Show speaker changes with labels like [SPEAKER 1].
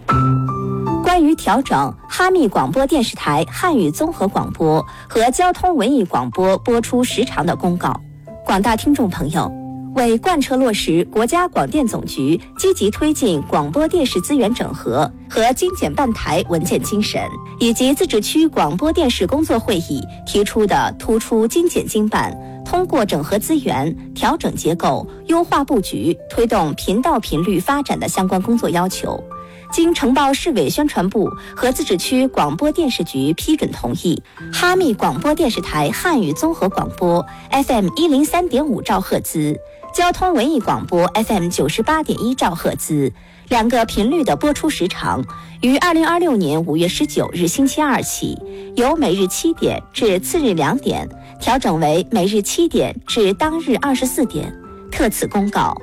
[SPEAKER 1] 关于调整哈密广播电视台汉语综合广播和交通文艺广播播出时长的公告，广大听众朋友，为贯彻落实国家广电总局积极推进广播电视资源整合和精简办台文件精神，以及自治区广播电视工作会议提出的突出精简精办、通过整合资源、调整结构、优化布局、推动频道频率发展的相关工作要求，经呈报市委宣传部和自治区广播电视局批准同意，哈密广播电视台汉语综合广播 FM 103.5兆赫兹、交通文艺广播 FM 98.1兆赫兹两个频率的播出时长，于2026年5月19日星期二起，由每日7点至次日2点，调整为每日7点至当日24点。特此公告